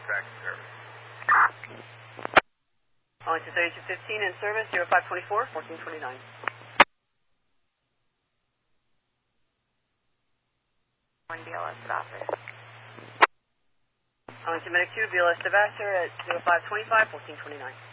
track service. Arlington 3215 in service, 0524, 1429. One BLS at office. Arlington Medic 2, BLS to Vassar at 0525, 1429.